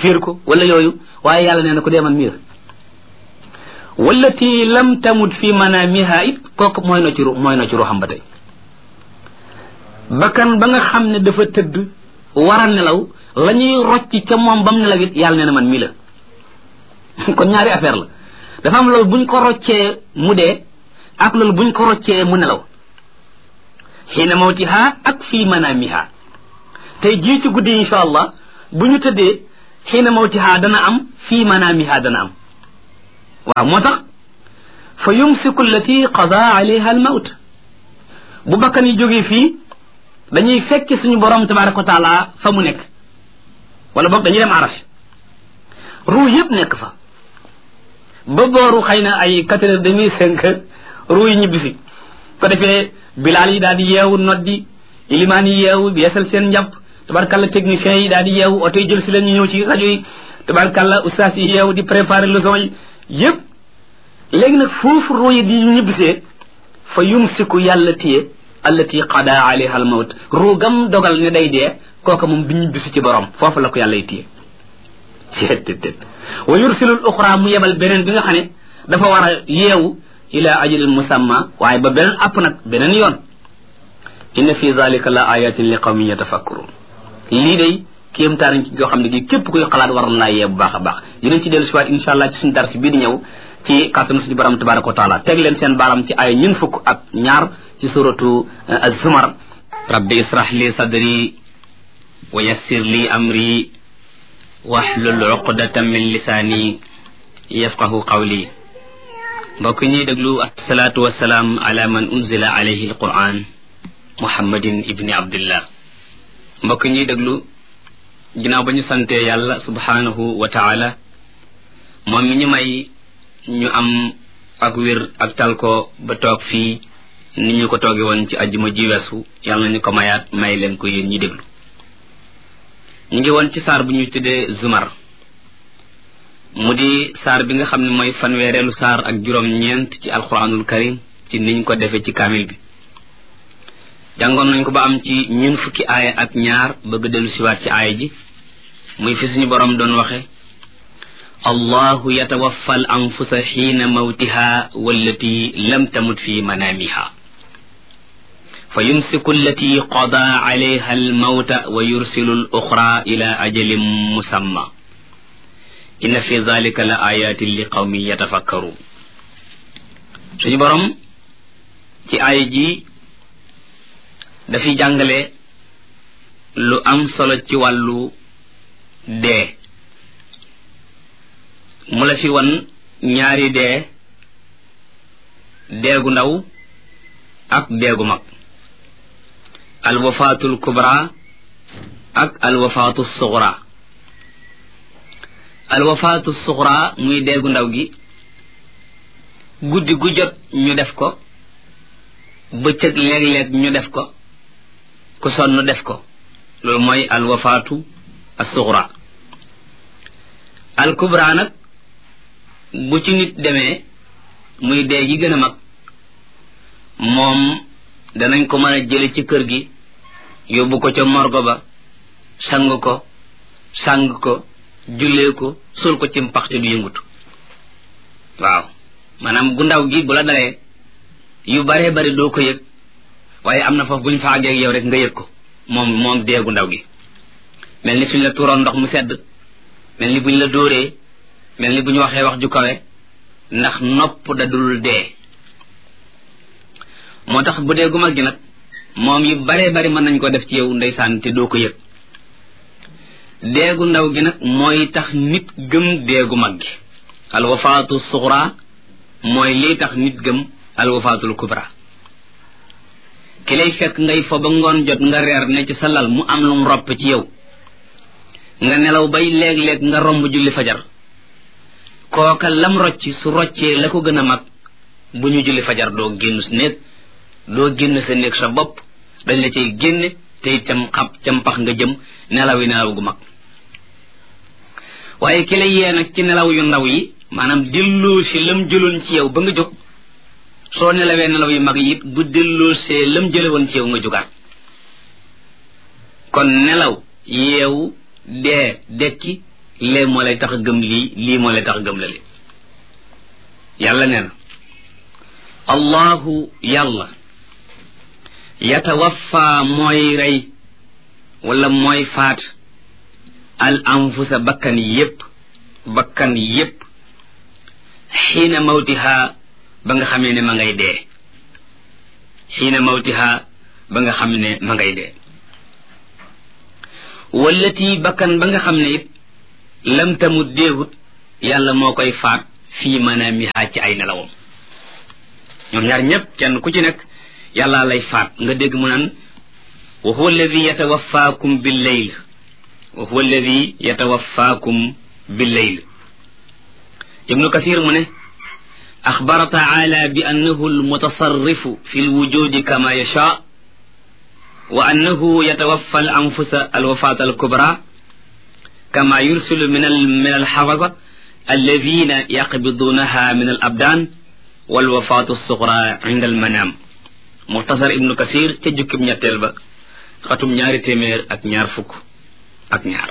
fiir ko wala yooyu waaye yàlla nee na ko dee man mii la wallati lam tamut fi manamiha it kooku mooy na ci ruuxam ba tey bakkan ba nga xam ne dafa tëdd war a nelaw la ñuy rocc ca moom bam nelaw it yàlla nee na man mii la kon ñaari affaire la dafa am loolu buñ ko roccee mu dee ak loolu buñ ko roccee mu nelaw xiina mawtiha ak fii manamiha tey jii ci guddi insha allah bu ñu tëddee xiina mawtiha dana am fii manamiha dana am waaw moo tax fa yumsiku allati qada alayha al mawt bu bakkan yi jógee fii dañuy fekki suñu borom tabaraka wa taala fa mu nekk wala boog dañuy dem arash ruu yëpp nekk fa ba booru xëy na ay 4h30 5h ruu yi ñibbisi ko defee bilaal yi daal di yeewu noddi ilimaan yi yeewu yeesal seen njàpp tabarkalla techniciens yi daal di yeewu oto yi jël si leen ñu ñëw ci rajo yi tabarkalla ustaas yi yeewu di préparer leçon yi yëpp léegi nag foofu ruu yi di ñibbisee fa yumsiku yàlla téye allati qada alayha al mawt ruu gam dogal ne day dee kooka moom du ñibbisi ci borom foofu la ko yàlla y téye tt wa yursilul uxra mu yebal beneen bi nga xam ne dafa war a yeewu ila ajalin musamma waaye ba beneen app nag beneen yoon inna fi zalika la ayatin li qawmin yatafakkurun lii day kéemtaan ci yoo xam ne gi képp kuy xalaat war na laa yee bu baax a baax dinañ ci dellu si waat insha allah ci suñu darsi bii di ñëw ci kàttanu suñu borom tabaraka wa taala teg leen seen baaram ci ay ñun fukk ak ñaar ci suratu az-zumar rabbi israh li sadri wa yassir li amri wahlul uqdatan min lisaani yafqahu qawli mbokk ñuy déglu asalaatu wasalaam ala man unzila alayhi alquran muhammadin ibni abdillah mbokk ñuy déglu ginnaaw ba ñu santee yàlla subhanahu wa taala moom mi ñu may ñu am ak wér ak tal ko ba toog fii ni ñu ko tooge woon ci ajjuma ji weesu yàlla nañu ko mayaat may leen ko yéen ñi déglu ñu ngi woon ci saar bu ñuy tuddee zumar mu di saar bi nga xam ne mooy fanweereelu saar ak juróom-ñeent ci alquranul karim ci niñ ko defee ci kaamil bi jàngoon nañ ko ba am ci ñun fukki aaya ak ñaar bëgg dellu siwaat ci aaya ji muy fi suñu borom doon waxe allahu yatawaffa al anfusa xiina mawtiha wallati lam tamut fi manamiha fa yumsiku allati qada alayha al mawta wa yursilu al uxra ila ajalin musamma inna fi dhalika la ayatin li qawmin yatafakkarun suñu borom ci aaya ji dafiy jàngale lu am solo ci wàllu dee mu la fi wan ñaari deegu ndaw ak deegu mag alwafaatul kubra ak alwafaatu suxra alwafaatu suxra muy deegu ndaw gi guddi gu jot ñu def ko bëccëg léeg-léeg ñu def ko ku sonn def ko loolu mooy alwafaatu as-suxra al kubra nag bu ci nit demee muy dee gi gën a mag moom danañ ko mën a jële ci kër gi yóbbu ko ca morgo ba sang ko jullee ko sul ko ci mpax te du yëngutu waaw maanaam gu ndaw gi bu la dalee yu baree bari doo ko yëg waaye am na foofu bu ñu fa àggee yow rek nga yëg ko moom dee gu ndaw gi mel ni suñ la tuuroon ndox mu sedd mel ni buñ la dóoree mel ni bu ñu waxee wax ju kawe ndax nopp da dul dee moo tax bu dee gu mag gi nag moom yu baree bari mën nañ ko def ci yow ndeysaan te doo ko yëg deegu ndaw gi nag mooy tax nit gëm deegu mag gi alwafaatu suxra mooy lii tax nit gëm alwafaatul kubra ki lay fekk ngay fo ba ngoon jot nga reer ne ci sa lal mu am lum ropp ci yow nga nelaw bay léeg-léeg nga romb julli fajar kooka lam rocci su roccee la ko gën a mag bu ñu julli fajar doo génn sa néeg doo génn sa néeg sa bopp dañ la cay génne te cam pax nga jëm nelaw yi nelaw gu mag waaye ki lay yee nag ci nelaw yu ndaw yi maanaam delloo si lam jëloon ci yow ba nga jóg soo nelawee nelaw yu mag yi it bu delloo see lam jële woon ci yow nga jógaat kon nelaw yeewu dee dekki lee moo lay tax a gëm lii moo lay tax a gëm la li yàlla nee na allahu yàlla yatawaffa mooy rey wala mooy faat al anfusa bakkan yépp xiina mawtiha ba nga xamee ne ma ngay dee xiina mawtiha ba nga xam ne ma ngay dee wallati bakkan ba nga xam ne it lam tamut deewut yàlla moo koy faat fii manaamiha ci ay nelawam ñoom ñaar ñépp kenn ku ci nekk yàlla lay faat nga dégg mu naan wa huwa alladi yatawaffaakum billayl wa huwa alladi yatawaffaakum billayl ibnu kathir mu ne axbara taala bi annahu almutasarrifu fi lwujudi kama yasha wa annahu yatawaffa al anfusa alwafat alkubra kama yursilu min alxafasa alladina yaqbidunaha min alabdan walwafatu alsuxra inda almanam muxtasar ibnu kasir ca jukkib ñetteel ba xatum 222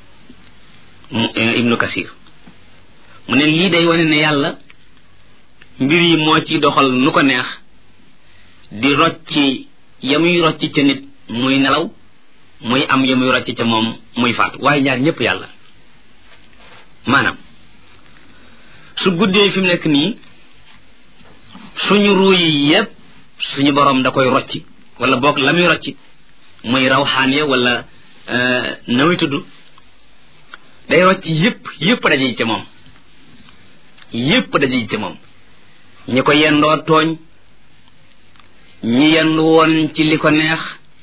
ibnu kasir mu ne lii day wane ne yàlla mbir yi moo ci doxal nu ko neex di rocci yamuy rocci ca nit muy nelaw muy am yamuy rocci ca moom muy faatu waaye ñaar ñëpp yàlla maanaam su guddee fi mu nekk nii suñu ruu yi yépp suñu borom da koy rocci wala boog la muy rocci muy rawxaan ya wala nawi tudd day rocci yépp daje ca moom yépp daje ca moom ñi ko yendoo tooñ ñi yendu woon ci li ko neex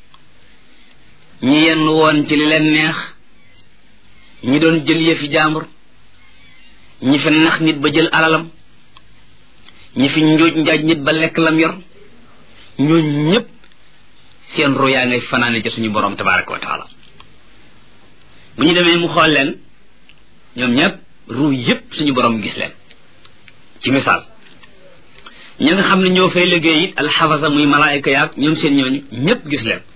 ñi yendu woon ci li leen neex ñi doon jël yëfi jaambur ñi fi nax nit ba jël alalam ñi fi njuuj njaaj nit ba lekk lam yor ñooñu ñëpp seen ru yaa ngay fanaane ci suñu borom tabaraka wa taala bu ñu demee mu xool leen ñoom ñëpp ru yëpp suñu borom gis leen ci misaal ñi nga xam ne ñoo fay liggéey it alxafasa muy malaayika yaag ñoom seen ñooñu ñëpp gis leen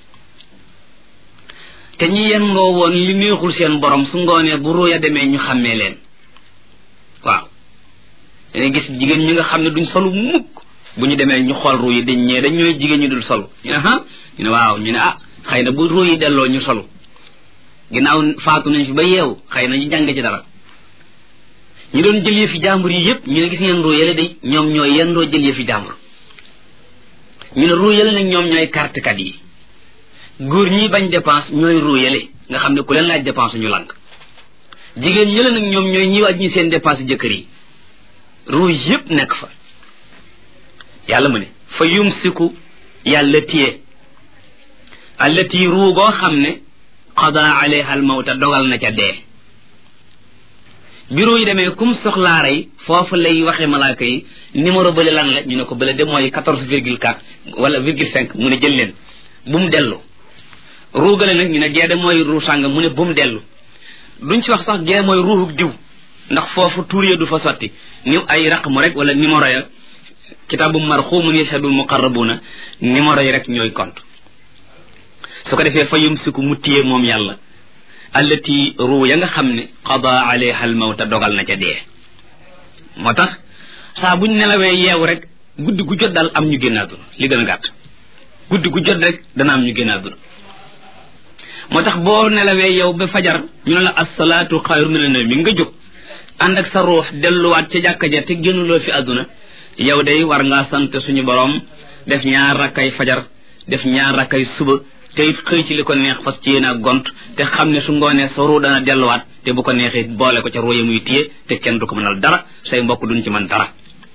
te ñi yendoo woon li neexul seen borom su ngoonee bu ruuya demee ñu xàmmee leen waaw dañuy gis jigéen ñi nga xam ne duñ solu mukk bu ñu demee ñu xool ruu yi dañ ñooy jigéen ñu dul solu ñu ne ñu ne waaw ñu ne xëy na bu ruu yi delloo ñu solu ginnaaw faatu nañ fi ba yeewu xëy na ñu jàng ci dara ñu doon jël yëfi jàmbur yi yëpp ñu ne gis ngeen ruu yële day ñoom ñooy yendoo jël yëfi jàmbur ñu ne ruu yële nag ñoom ñooy kartekat yi góor ñi bañ dépense ñooy ruu yële nga xam ne ku leen laaj dépense ñu lànk jigéen yële nag ñoom ñooy ñi wàññi seen dépense jëkkër yi ruu yëpp nekk fa yàlla mu ne fa yumsiku yàlla téye allati ruu goo xam ne qada alayha al mawta dogal na ca dee bureau yi demee kum soxlaa rey foofu lay waxe malaaka yi numéro bële lan la ñu ne ko bële de mooy 14,4 wala 0,5 mu ne jël leen bu mu dellu ruugale nag ñu ne gee de mooy ruu sànga mu ne bu mu dellu duñ ci wax sax gee mooy ruuxuk diw ndax foofu tuur ya du fa sotti ni ay raqmu rek wala numéro ya kitaabu marxumun yashhadul muqarrabuna numéro yi rek ñooy compte su ko defee fa yumsiku mu téye moom yàlla allati ruu ya nga xam ne qada alayha al mawta dogal na ca dee moo tax saa buñ nelawee yeewu rek guddi gu jot daal am ñu génn àdduna li gën a gàtt guddi gu jot rek dana am ñu génn àdduna moo tax boo nelawee yow ba fajar ñu ne la as-salaatu xayru mina nawmi nga jóg ànd ak sa ruux delluwaat ca jàkka ja te génnuloo fi àdduna yow day war ngaa sant suñu borom def 2 rakkay fajar def 2 rakkay suba te it xëy ci li ko neex fas ci yéen a gont te xam ne su ngoonee sa ruu dana delluwaat te bu ko neexee boole ko ca ruu ya muy téye te kenn du ko mënal dara say mbokk duñ ci mën dara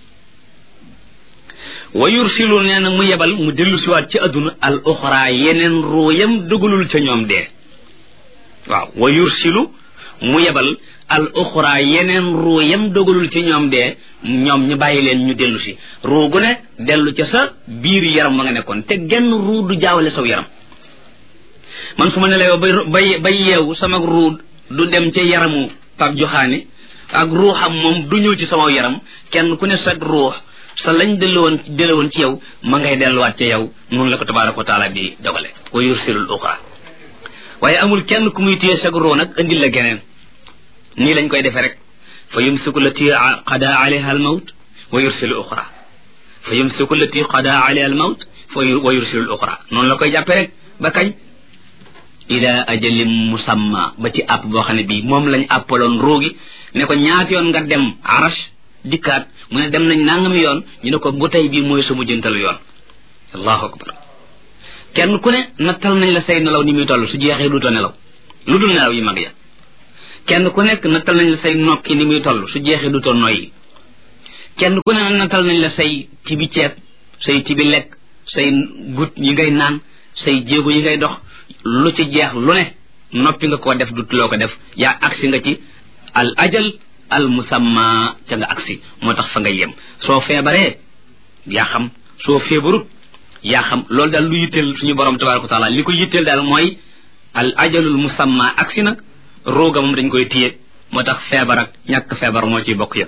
wa yursilu nee na mu yebal mu dellu siwaat ci àdduna al uxra yeneen ruu yam dugalul ca ñoom dee waaw wa yursilu mu yebal al uxra yeneen ruu yam dogalul ci ñoom dee ñoom ñu bàyyi leen ñu dellu si ruu gu ne dellu ca sa biir yaram ma nga nekkoon te genn ruu du jaawale saw yaram man su ma ne la yow bay yeewu sama ruu du dem ca yaramu Pape Joxaane ak ruuxam moom du ñëw ci sama yaram kenn ku ne sa ruux sa lañ delluwoon ci yow ma ngay delluwaat ca yow noonu la ko tabaaraka wa taala bi dogale wa yursilul uxra waaye amul kenn ku muy téye sag ruu nag indil la geneen nii lañ koy defee rek fa yumsiku lati qada alayha al mawt wa yursilu uxra fa yumsiku lati qada alayha al mawt wa yursilu uxra noonu la koy jàppe rek ba kañ ila ajalin musamma ba ci àpp boo xam ne bii moom lañ àppaloon roogi ne ko ñaata yoon nga dem arash dikkaat mu ne dem nañ nangami yoon ñu ne ko bu tey bii mooy sa mujjantalu yoon allahu akbar kenn ku ne nattal nañ la say nelaw ni muy toll su jeexee duutoo nelaw lu dul nelaw yi mag ya kenn ku nekk nattal nañ la say nokki ni muy toll su jeexee duutoo noyyi kenn ku ne nattal nañ la say tibi ceeb say tibi lekk say gut yi ngay naan say jéego yi ngay dox lu ci jeex lu ne noppi nga koo def dutuloo ko def yaa agsi nga ci al ajal al musamma ca nga agsi moo tax fa nga yem soo feebaree yaa xam soo feebarut yaa xam loolu daal lu yitteel suñu borom tabaraka wa taala li ko yitteel daal mooy al ajalul musamma agsi nag rooga moom dañ koy téye moo tax feebar ak ñàkk feebar moo ciy bokk yëpp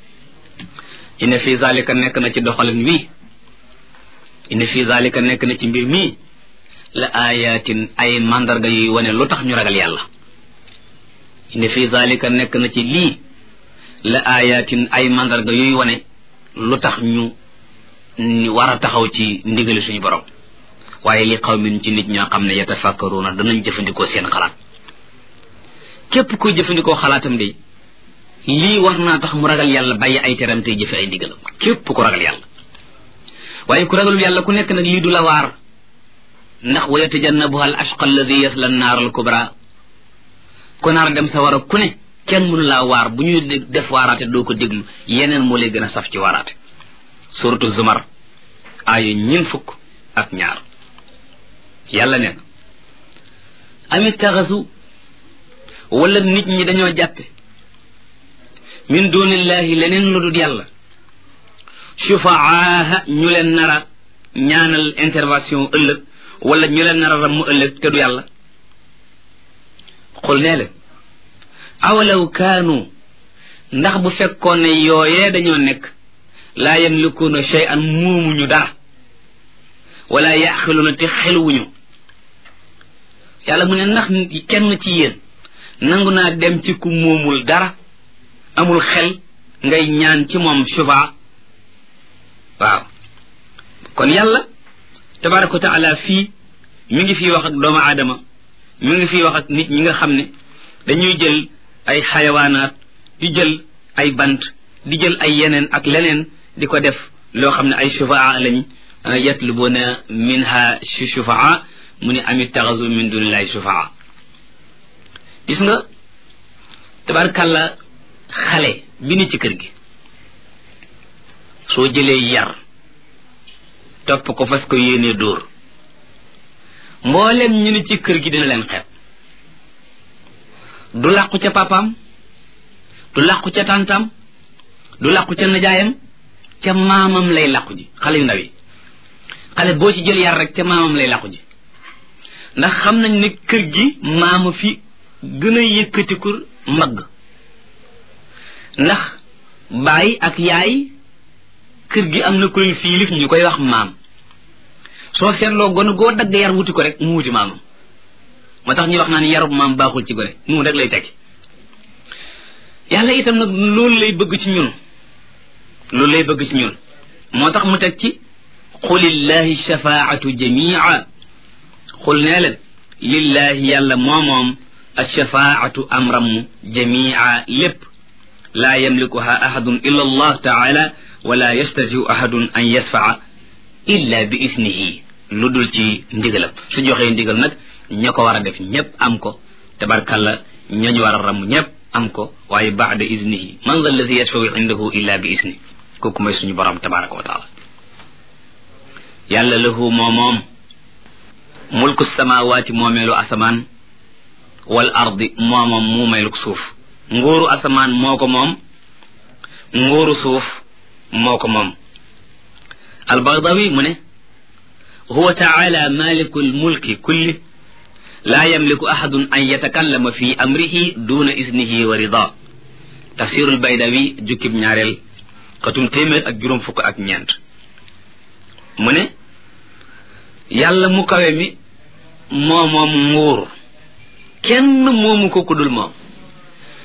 inna fi zalika nekk na ci doxalin wii inna fi zalika nekk na ci mbir mii la ayatin ay mandarga yuy wane lu tax ñu ragal yàlla inna fi zalika nekk na ci lii la ayatin ay mandarga yuy wane lu tax ñu war a taxaw ci ndigali suñu borom waaye li qawmin ci nit ñoo xam ne yatafakkaruna danañ jëfandikoo seen xalaat képp kuy jëfandikoo xalaatam de lii war naa tax mu ragal yàlla bàyyi ay teram tey jëfe ay ndigalam képp ku ragal yàlla waaye ku ragalul yàlla ku nekk nag lii du la waar ndax wa yatajannabuha al ashqa alladi yasla annaar al kubra ku naar dem sa war a ku ne kenn mënu laa waar bu ñuy def waaraate doo ko déglu yeneen moo lay gën a saf ci waaraate suratu zumar aaya 22 yàlla neen amit taxasu wala nit ñi dañoo jàppe min dunillahi leneen lu dul yàlla shufaaha ñu leen nara ñaanal intervention ëllëg wala ñu leen nara ram mu ëllëg te du yàlla xul nee leen awalaw kaanu ndax bu fekkoon ne yooyee dañoo nekk laa yamlikuuna shay'an muumuñu dara wala yaxiluuna te xeluwuñu yàlla mu ne ndax kenn ci yéen nangu naa dem ci ku moomul dara amul xel ngay ñaan ci moom shufa waaw kon yàlla tabaraka wa taala fii mi ngi fii wax ak doomu aadama mi ngi fii wax ak nit ñi nga xam ne dañuy jël ay xayawaanaat di jël ay bant di jël ay yeneen ak leneen di ko def loo xam ne ay shufaa lañ yatlubuna minha shufaa mu ne amit taxasu min dunillahi shufaa gis nga tabarkàlla xale bi ni ci kër gi soo jëlee yar topp ko fas ko yéenee dóor mboolem ñu ni ci kër gi dina leen xeeb du làqu ca papaam du làqu ca tàntam du làqu ca najaayam ca maamam lay làqu ji xale yu ndaw yi xale boo ci jël yar rek ca maamam lay làqu ji ndax xam nañ ne kër gi maama fi gën a yëkkatiku mbagg ndax baay ak yaay kër gi am na ku leen fiilif ñu koy wax maam soo seetloo gone goo dagg yar wuti ko rek mu wuti maamam moo tax ñuy wax naan yarub maam baaxul ci gone mu rek lay tekki yàlla itam nag loolu lay bëgg ci ñun loolu lay bëgg ci ñun moo tax mu teg ci qulillahi shafaatu jamia xul nee leen lillahi yàlla moomoom alshafaatu amram jamia lépp laa yamlikuha ahadun illa allah taala wala yastatiu ahadun an yasfaa illa bi isnihi lu dul ci ndigalam su joxee ndigal nag ña ko war a def ñépp am ko tabarkalla ñañu war a ram ñépp am ko waaye baada isnihi man dha alladi yashfau indahu illa bi isni kooku mooy suñu borom tabaraka wa taala yàlla lahu moomoom mulku samawaati moomeelu asamaan wal ardi moomoom muumeelu suuf nguuru asamaan moo ko moom nguuru suuf moo ko moom albagdawi mu ne huwa taala maliku lmulki kulli laa yamliku ahadun an yatakallama fi amrihi duna isnihi wa rida tafsirul baydawi jukkib ñaareel xatum téeméer ak juróom fukk ak ñeent mu ne yàlla mu kawe mi moo moom nguur kenn moomu ko ku dul moom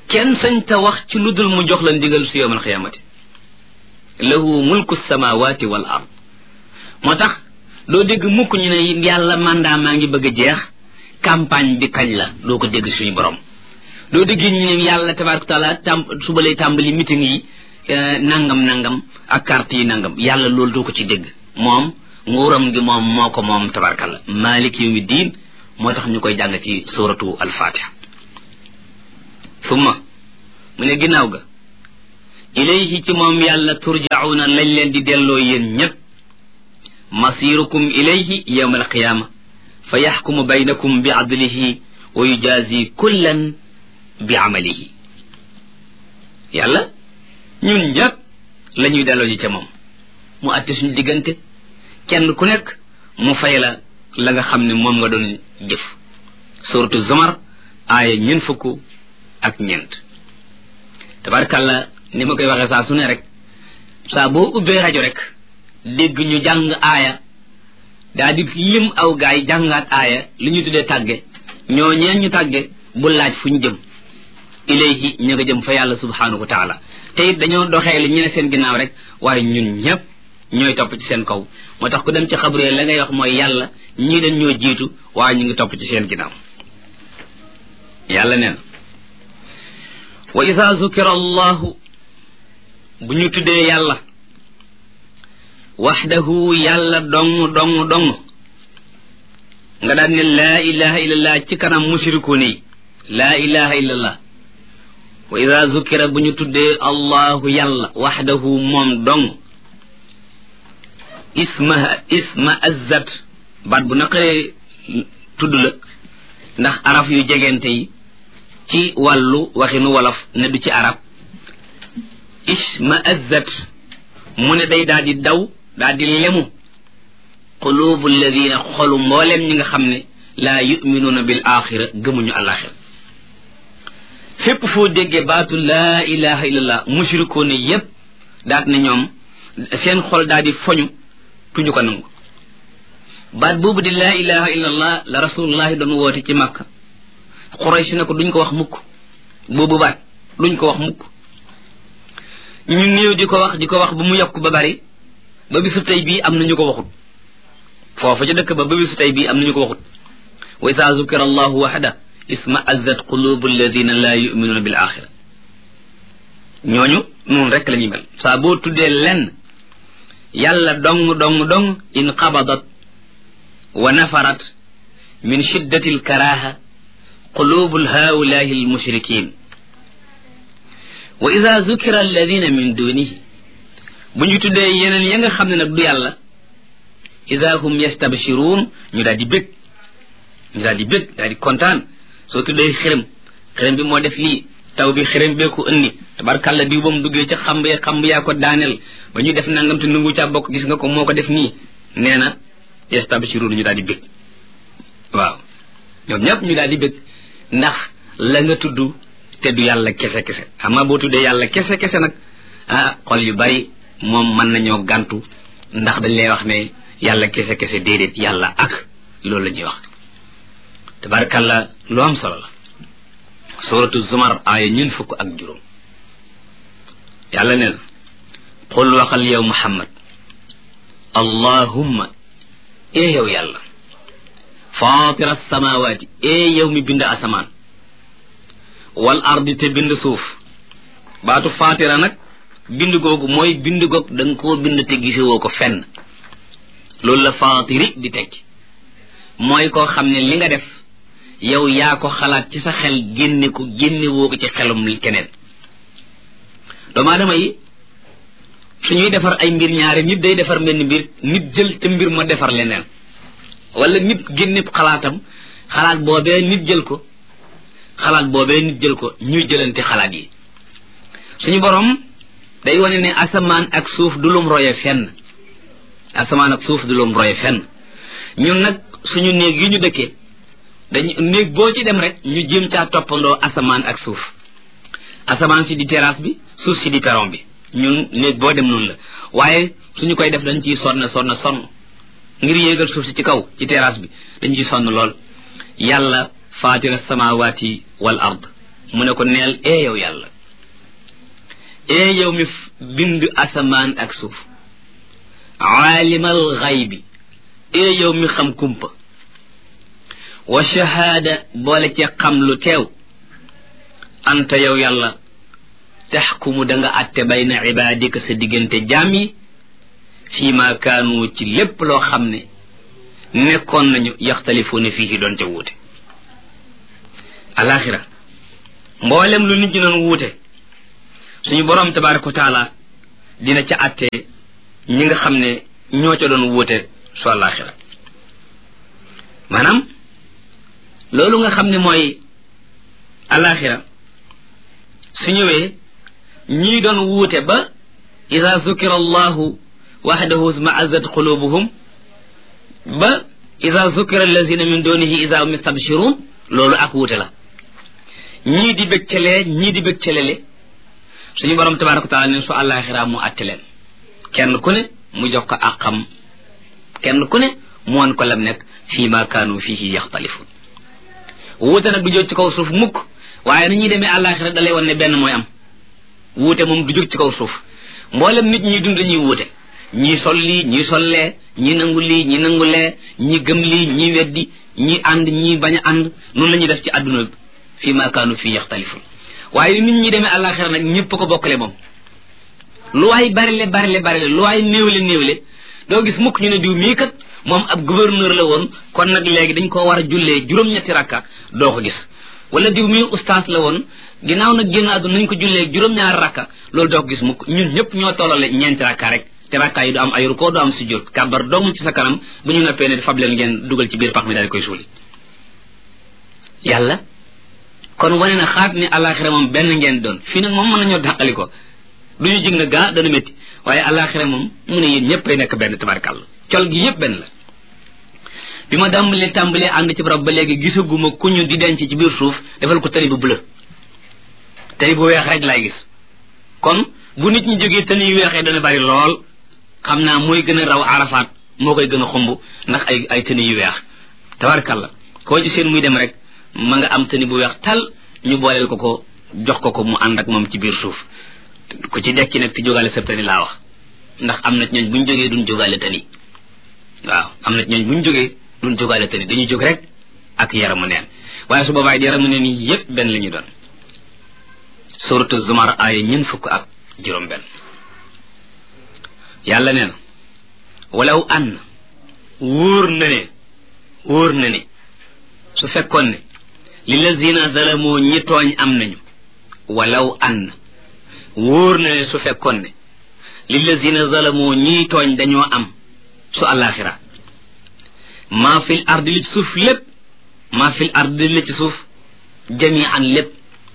kenn sañ ta wax ci lu dul mu jox la ndigal su yawmal xiyaamati lahu mulku samawati wal ard moo tax doo dégg mukk ñu ne yàlla mandat maa ngi bëgg a jeex campagne bi kañ la doo ko dégg suñu borom doo dégg ñu ne yàlla tabaraka taala suba lay tàmbali meeting yi nangam ak carte yi nangam yàlla loolu doo ko ci dégg moom nguuram gi moom moo ko moom tabarakalla malik yawmi diin moo tax ñu koy jàng ci suratu al-fatiha summa mu ne ginnaaw ga ilayhi ci moom yàlla turjauna lañ leen di delloo yéen ñépp masirukum ilayhi yawma alqiyama fa yaxkumu baynakum bi adlihi wa yujazi kullan bi amalihi yàlla ñun ñépp la ñuy delloo ji ca moom mu àtte suñu diggante kenn ku nekk mu fay la nga xam ne moom nga doon jëf suratu zumar aaya 40 tabarkalla ni ma koy waxee saa su ne rek saa boo ubbee rajo rek dégg ñu jàng aaya daa di lim aw gaay jàngaat aaya li ñu tuddee tàgge ñooñee ñu tàgge bu laaj fu ñu jëm ilayhi ñu nga jëm fa yàlla subhanahu wa taala te it dañoo doxee li ñu ne seen ginnaaw rek waaye ñun ñëpp ñooy topp ci seen kaw moo tax ku dem ci xabru la ngay wax mooy yàlla ñii dañ ñoo jiitu waaye ñu ngi topp ci seen ginnaaw yàlla neen wa ida zukira allahu bu ñu tuddee yàlla waxdahu yàlla dong nga daan ne laa ilaha illallah ci kanam mushrikuun yi laa ilaha illallah wa ida zukira bu ñu tuddee allahu yàlla waxdahu moom dong isma azzat baat bu naqaree tudd la ndax araf yu jegente yi ci wàllu waxinu wolof ne du ci arab isma azzat mu ne day daal di daw daal di lemu qulubu alladina xolu mbooleem ñi nga xam ne laa yuminuuna bil axira gëmuñu alaxira fépp foo déggee baatu laa ilaha illallah mushrikoon yépp daat ne ñoom seen xol daal di foñu tuñu ko nangu baat boobu di laa ilaha illallah la rasulullahi doon woote ci Makka Quraysh ne ko duñ ko wax mukk boobu baat duñ ko wax mukk ñu néew di ko wax ba mu yokk ba bari ba bisu tey bii am na ñu ko waxut foofu ca dëkk ba bisu tey bii am na ñu ko waxut wa iza zukira allahu wahda isma azzat qulubu alladina la yuminuna bil axira ñooñu noonu rek la ñuy mel saa boo tuddee lenn yàlla dong in qabadat wa nafarat min shiddati alkaraha qulubu haulahi almushrikin wa ida zukira alladina min dunihi bu ñu tuddee yeneen ya nga xam ne nag du yàlla ida hum yastabshiruun ñu daal di bég daal di kontaan soo tuddee xërëm bi moo def lii taw bi xërëm bee ko ënni tabarkàlla diw ba mu duggee ca xamb yaa ko daaneel ba ñu def nangam te nungu caa bokk gis nga ko moo ko def nii nee na yastabshiruun ñu daal di bég waaw ñoom ñëpp ñu daal di bég ndax la nga tudd te du yàlla kese xam boo tuddee yàlla kese nag xol yu bari moom mën nañoo gàntu ndax dañ lay wax ne yàlla kese déedéet yàlla ak loolu la ñuy wax tabarkàlla lu am solo la suratu zumar aaya 40 yàlla nee na qul waxal yow muhammad allahumma yow yàlla fatira samawati yow mi bind asamaan wal ardi te bind suuf baatu fatira nag bind googu mooy bind goog da nga koo bind te gisewoo ko fenn loolu la fatiri di tekki mooy koo xam ne li nga def yow yaa ko xalaat ci sa xel génne woo ko ci xelum keneen doomu aadama yi suñuy defar ay mbir ñaari nit day defar benn mbir nit jël te mbir ma defar leneen wala nit génne xalaatam xalaat boobee nit jël ko ñuy jëlante xalaat yi suñu borom day wane ne asamaan ak suuf du lum roye fenn ñun nag suñu néeg yi ñu dëkkee néeg boo ci dem rek ñu jéem caa toppandoo asamaan ak suuf asamaan si di terrasse bi suuf si di perron bi ñun néeg boo dem noonu la waaye suñu koy def dañ ciy sonn ngir yéegal suuf si ci kaw ci terrasse bi dañ ciy sonn lool yàlla fatira samawati wal ard mu ne ko neel yow yàlla yow mi bind asamaan ak suuf aalimal xaybi yow mi xam kumpa wa shahaada boole ci xam lu teew anta yow yàlla taxkumu da nga atte bayna ibaadika sa diggante jaam yi fii ma kaanu ci lépp loo xam ne nekkoon nañu yaxtalifuuna fii doon ca wuute alaxira mboolem lu nit ñi doon wuute suñu boroom tabaraka wa taala dina ca atte ñi nga xam ne ñoo ca doon wuute su alaxira maanaam loolu nga xam ne mooy alaxira su ñëwee ñii doon wuute ba ida zukira allahu waxdahu isma'azzat qulubuhum ba ida zukira allazina min dunihi ida hum yastabshirun loolu ak wuute la ñii di bëgcalee ñii di bëccalele suñu borom tabaraka wa taala ne su alaxira mu atte leen kenn ku ne mu jox ko àqam kenn ku ne mu won ko lam nekk fii ma kaanu fihi yaxtalifun wuute nag du jóg ci kaw suuf mukk waaye na ñuy demee alaxira dalay won ne benn mooy am wuute moom du jóg ci kaw suuf mboolem nit ñi dund ñuy wuute ñii sol lii ñii sollee ñii nangu lii ñii nangu lee ñii gëm lii ñii weddi ñii ànd ñii bañ a ànd noonu la ñuy def ci àdduna bi fii ma kaanu fii yaxtalifun waaye nit ñi demee àllaaxira nag ñëpp ko bokkale moom lu waay barile lu waay néewle doo gis mukk ñu ne diw mii kat moom ab gouverneur la woon kon nag léegi dañ ko war a jullee juróom-ñetti rakka doo ko gis wala diw mii ustaas la woon ginnaaw nag génn àdduna nañ ko jullee juróom-ñaari rakka loolu doo ko gis mukk ñun ñëpp ñoo tollale ñeenti rakka rek te rakka yi du am ay rukkoo du am sujjóot kàbbar dong ci sa kanam bu ñu noppee ne fab leen ngeen dugal ci biir pax mi daal di koy suuli yàlla kon wane na xaat ni alaxira moom benn ngeen doon fii nag moom mën nañoo dàqali ko du ñu jig na gaa dana métti waaye alaxira moom mu ne yéen ñëpp ay nekk benn tabarkàlla col gi yëpp benn la bi ma tàmbalee ànd ci barab ba léegi gisaguma ku ñu di denc ci biir suuf defal ko tëri bu bleu tëri bu weex rek laay gis kon bu nit ñi jógee tëni yu weexee dana bari lool xam naa mooy gën a raw arafaat moo koy gën a xumb ndax ay tëni yu weex tabarkàlla koo ci seen muy dem rek ma nga am tëni bu weex tal ñu booleel ko jox ko mu ànd ak moom ci biir suuf ku ci dekki nag ti jógaale sa tëni laa wax ndax am na ci ñooñ bu ñu jógee duñ jógaale tëni waaw am na ci ñooñ bu ñu jógee duñ jógaale tëni dañuy jóg rek ak yaramu neen waaye su boobaay yaramu neen yi yépp benn la ñu doon suratu zumar aaya ñeent fukk ak juróom benn yàlla nee na walaw an wóor na ne su fekkoon ne lillazina zalamoo ñi tooñ am nañu walaw an wóor na ne su fekkoon ne lillazina zalamoo ñi tooñ dañoo am su alaxira maa fil ardi li ci suuf lépp maa fil ardi li ci suuf jamian lépp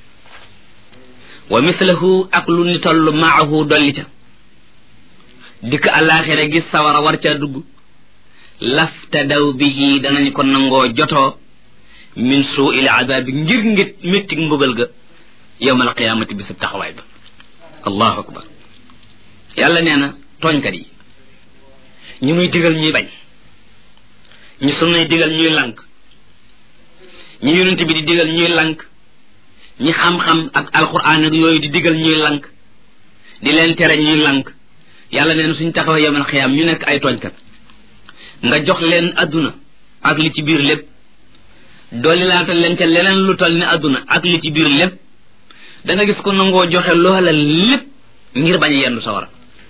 wa mislahu ak lu ni toll maahu dolli ca dikk alaxira gis sawara war ca dugg laftadaw bihi danañ ko nangoo jotoo min suu'il azaabi ngir méttig mbugal ga yawmal qiyaamati bisub taxawaay ba allahu akbar yàlla nee na tooñkat yi ñu muy digal ñuy bañ ñu sunnay digal ñuy lànk ñu yonent bi di digal ñuy lànk ñi xam-xam ak alquran ak yooyu di digal ñuy lànk di leen tere ñuy lànk yàlla nee na suñ taxawee yawmal qiyaam ñu nekk ay tooñkat nga jox leen adduna ak li ci biir lépp dooli laatal leen ca leneen lu toll ni adduna ak li ci biir lépp da nga gis ko nangoo joxe loola lépp ngir bañ a yendu sawara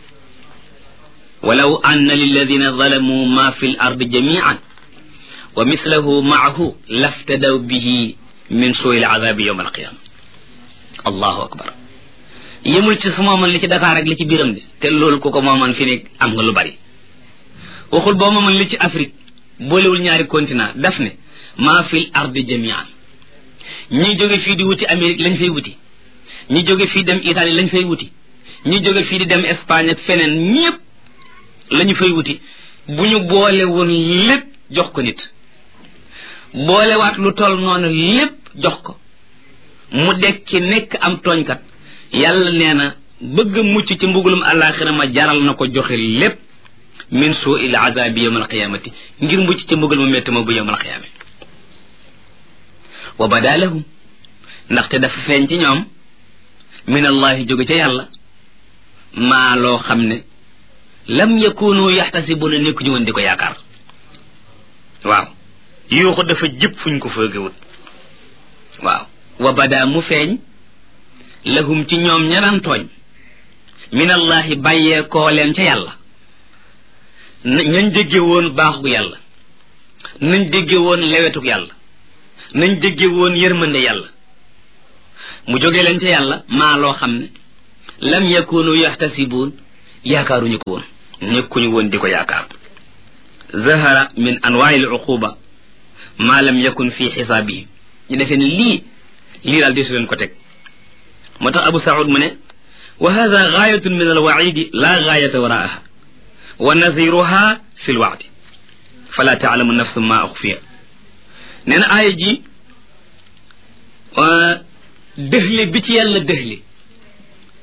walaw anna lilladina zalamu ma fi l ardi jamian wa mislahu maahu laftadaw bihi min suui l azabi yawma alqiyama allahu akbar yemul ci su mooman li ci Dakar ak li ci biiram de te loolu ku ko mooman fi ne am nga lu bari waxul boo mooman li ci Afrique boolewul ñaari continent daf ne maa fil ardi jamian ñi jóge fii di wuti Amérique lañ fay wuti ñi jóge fii dem Italie lañ fay wuti ñi jóge fii di dem Espagne ak feneen ñépp lañu fay wuti bu ñu boole woon lépp jox ko nit boolewaat lu toll noonu lépp jox ko mu dekki nekk am tooñkat yàlla nee na bëgg mucc ci mbugulum àllaaxira ma jaral na ko joxe lépp min suu'il azaabi yawmal qiyaamati ngir mucc ci mbugal mu métti ma bu yawmal qiyaamati wa badaa lahum ndaxte dafa feeñ ci ñoom min allahi jóge ca yàlla maa loo xam ne lam yakunu yaxtasibuna nekkuñu woon di ko yaakaar waaw yuuxu dafa jëpp fuñ ko foogewut waaw wa bada mu feeñ lahum ci ñoom ñanaan tooñ min allahi bàyyee koo leen ca yàlla nañ dégge woon baaxu yàlla nañ dégge woon lewetuk yàlla nañ dégge woon yërmande yàlla mu jóge leen ca yàlla maa loo xam ne lam yakunu yaxtasibuun yaakaaruñu ko woon nekkuñu woon di ko yaakaar zahara min anwaai al uquba maa lam yakun fi xisaabihi ñu defee ne lii daal desu leen ko teg moo tax Abu Saoud mu ne wa hada gaayatun min alwaidi la gaayata waraaha wa naziruha fi lwaadi fala taalamu nafsu ma uxfiya nee na aaya ji dëxli bi ci yàlla dëxli